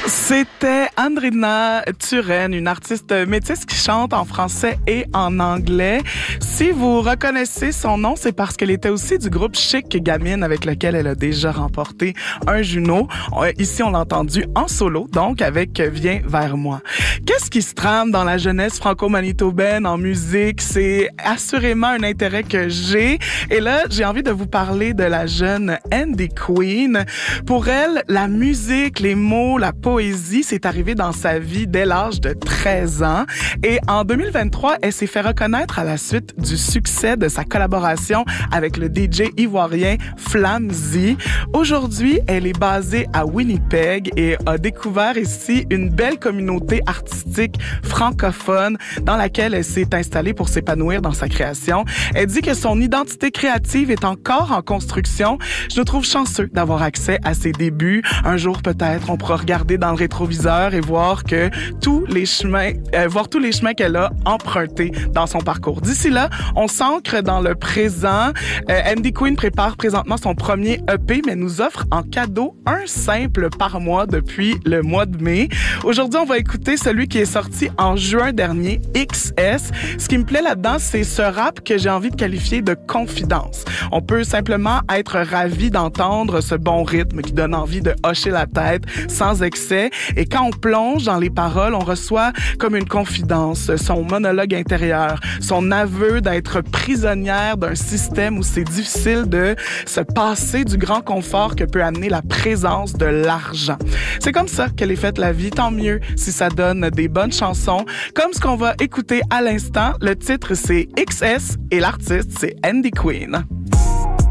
C'était Andrina Turenne, une artiste métisse qui chante en français et en anglais. Si vous reconnaissez son nom, c'est parce qu'elle était aussi du groupe Chic Gamine avec lequel elle a déjà remporté un Juno. Ici, on l'a entendu en solo, donc avec Viens vers moi. Qu'est-ce qui se trame dans la jeunesse franco-manitobaine en musique? C'est assurément un intérêt que j'ai. Et là, j'ai envie de vous parler de la jeune Andy Queen. Pour elle, la musique, les mots, la poésie, c'est arrivé dans sa vie dès l'âge de 13 ans. Et en 2023, elle s'est fait reconnaître à la suite du succès de sa collaboration avec le DJ ivoirien Flamzy. Aujourd'hui, elle est basée à Winnipeg et a découvert ici une belle communauté artistique francophone dans laquelle elle s'est installée pour s'épanouir dans sa création. Elle dit que son identité créative est encore en construction. Je nous trouve chanceux d'avoir accès à ses débuts. Un jour, peut-être, on pourra regarder dans le rétroviseur et voir que tous les chemins qu'elle a empruntés dans son parcours. D'ici là, on s'ancre dans le présent. Andy Queen prépare présentement son premier EP, mais nous offre en cadeau un simple par mois depuis le mois de mai. Aujourd'hui, on va écouter celui qui est sorti en juin dernier, XS. Ce qui me plaît là-dedans, c'est ce rap que j'ai envie de qualifier de confidence. On peut simplement être ravi d'entendre ce bon rythme qui donne envie de hocher la tête sans excès. Et quand on plonge dans les paroles, on reçoit comme une confidence, son monologue intérieur, son aveu d'être prisonnière d'un système où c'est difficile de se passer du grand confort que peut amener la présence de l'argent. C'est comme ça qu'elle est faite la vie, tant mieux si ça donne des bonnes chansons. Comme ce qu'on va écouter à l'instant, le titre c'est XS et l'artiste c'est Andy Queen.